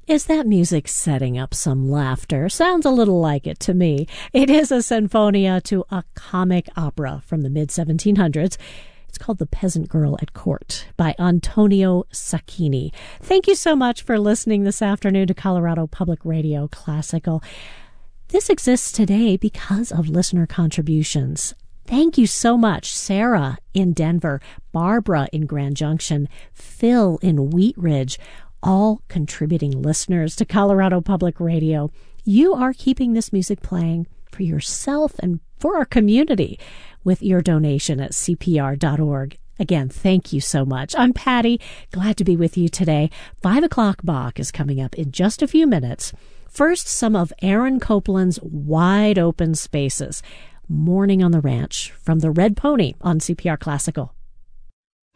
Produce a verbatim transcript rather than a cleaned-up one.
Is that music setting up some laughter? Sounds a little like it to me. It is a sinfonia to a comic opera from the mid seventeen hundreds. It's called The Peasant Girl at Court by Antonio Sacchini. Thank you so much for listening this afternoon to Colorado Public Radio Classical. This exists today because of listener contributions. Thank you so much, Sarah in Denver, Barbara in Grand Junction, Phil in Wheat Ridge, all contributing listeners to Colorado Public Radio. You are keeping this music playing for yourself and for our community with your donation at C P R dot org. Again, thank you so much. I'm Patty. Glad to be with you today. Five o'clock Bach is coming up in just a few minutes. First, some of Aaron Copland's Wide Open Spaces. Morning on the Ranch from the Red Pony on C P R Classical.